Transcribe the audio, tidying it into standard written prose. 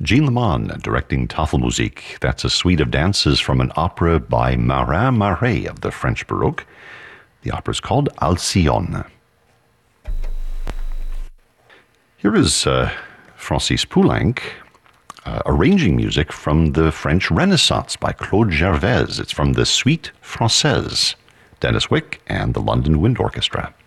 Jean Lemon directing Tafelmusik. That's a suite of dances from an opera by Marin Marais of the French Baroque. The opera is called Alcyone. Here is Francis Poulenc arranging music from the French Renaissance by Claude Gervais. It's from the Suite Française, Dennis Wick and the London Wind Orchestra.